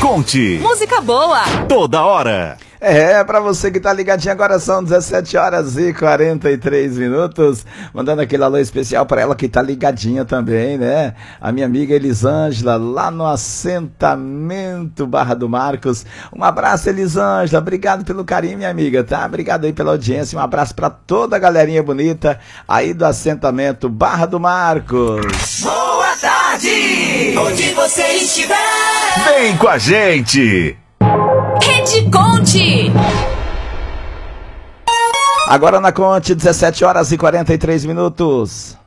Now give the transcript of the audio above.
Conte. Música boa. Toda hora. Pra você que tá ligadinho agora, são 17 horas e 43 minutos. Mandando aquele alô especial pra ela que tá ligadinha também, né? A minha amiga Elisângela, lá no assentamento Barra do Marcos. Um abraço, Elisângela. Obrigado pelo carinho, minha amiga, tá? Obrigado aí pela audiência. Um abraço pra toda a galerinha bonita aí do assentamento Barra do Marcos. Boa tarde! Onde você estiver, Vem com a gente. Rede Conte. Agora na Conte, 17 horas e 43 minutos.